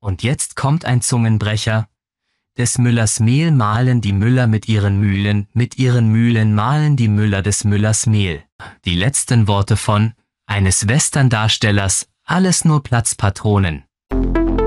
Und jetzt kommt ein Zungenbrecher. Des Müllers Mehl mahlen die Müller mit ihren Mühlen mahlen die Müller des Müllers Mehl. Die letzten Worte von eines Western-Darstellers, alles nur Platzpatronen.